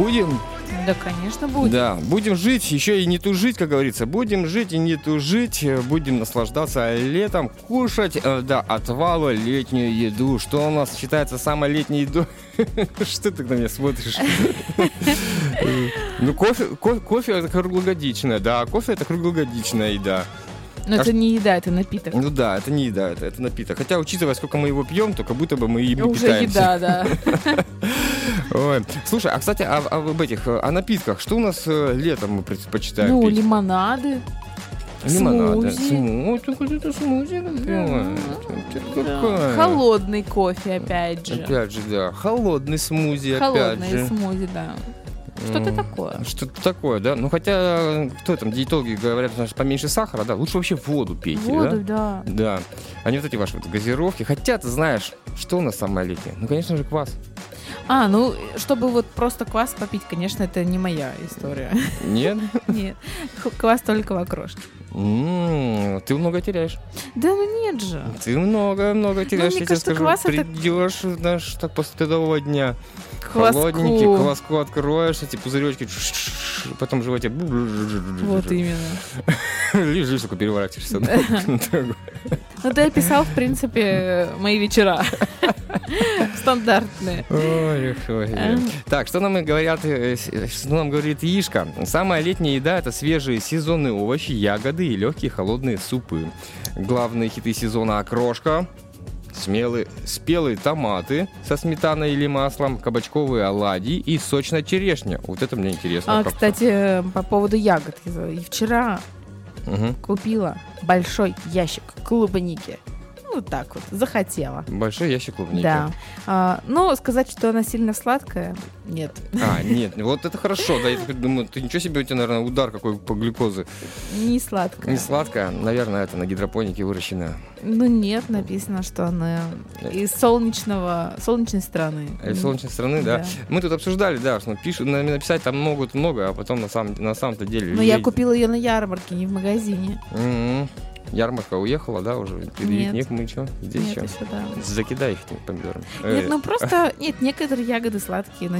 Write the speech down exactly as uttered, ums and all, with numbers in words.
Будем? Да, конечно, будем. Да, будем жить, еще и не тужить, как говорится. Будем жить и не тужить, будем наслаждаться летом, кушать э, до отвала летнюю еду. Что у нас считается самой летней едой? Что ты на меня смотришь? Ну, кофе это круглогодичная, да, кофе это круглогодичная еда. Но это не еда, это напиток. Ну да, это не еда, это, это напиток. Хотя, учитывая, сколько мы его пьем, то как будто бы мы им не Уже питаемся. еда, да. Ой. Слушай, а, кстати, а, а об этих, о напитках, что у нас э, летом мы предпочитаем Ну, пить? лимонады. Лимонады. Смузи. Смузи. Это смузи, Да. Холодный кофе, опять же. Опять же, да. Холодный смузи, Холодный опять же. смузи, да. Что-то такое. Что-то такое, да. Ну, хотя, кто там, диетологи говорят, что поменьше сахара, да. Лучше вообще воду пейте, Воду, да? да. Да. А не вот эти ваши вот газировки. Хотя, ты знаешь, что у нас самое летнее? Ну, конечно же, квас. А, ну, чтобы вот просто квас попить, конечно, это не моя история. Нет? Нет. Квас только в окрошке. М-м, ты много теряешь. Да ну нет же. Ты много-много теряешь, мне я тебе кажется, скажу. квас это- Придешь, знаешь, так после трудового дня. Кваску. Холодненький, кваску откроешь, эти пузыречки, потом в животе. Вот именно. Лежишь, только переворачиваешься. Ну, ты описал, в принципе, мои вечера. Стандартные. Ой, ой, ой. Так, что нам и говорят, э, что нам говорит Яишка? Самая летняя еда — это свежие сезонные овощи, ягоды и легкие холодные супы. Главные хиты сезона — окрошка, смелые, спелые томаты со сметаной или маслом, кабачковые оладьи и сочная черешня. Вот это мне интересно. А, как- кстати, по поводу ягод. И вчера Мгм. купила большой ящик клубники. Ну, вот так вот, захотела. Большой ящик клубники. Да. А, но сказать, что она сильно сладкая, нет. А, нет, вот это хорошо. Да, я такой думаю, ты ничего себе, у тебя, наверное, удар какой по глюкозе. Не сладкая. Не сладкая, наверное, это на гидропонике выращенная. Ну нет, написано, что она из солнечного, солнечной страны. Из солнечной страны, да. Да. Мы тут обсуждали, да, что пишут, на- написать там могут много, а потом на самом, на самом-то деле... Но я ей- купила ее на ярмарке, не в магазине. М-м. Ярмарка уехала, да, уже? Перед Нет. мы что? Здесь Нет, что? еще да. Закидай их этими помидорами. Нет, Э, ну просто, нет, некоторые ягоды сладкие, но